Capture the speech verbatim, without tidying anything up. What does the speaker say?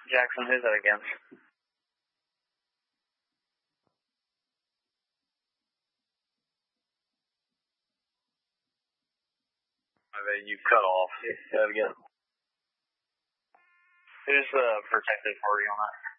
Jackson, who's that against? You cut off. Say that again. Who's the protected party on that?